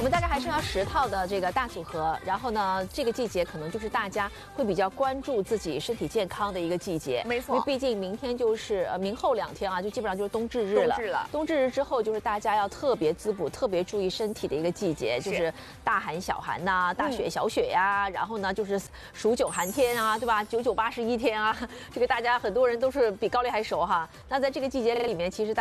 们大概还剩下10套的这个大组合，然后呢，这个季节可能就是大家会比较关注自己身体健康的一个季节。 没错， 因为毕竟明天就是明后2天啊，就基本上就是冬至日了。冬至日之后，就是大家要特别滋补、特别注意身体的一个季节，就是大寒小寒呐、大雪小雪呀、然后呢就是数9寒天啊，对吧？9981天啊，这个大家很多人都是比高丽还熟哈。那在这个季节里面，其实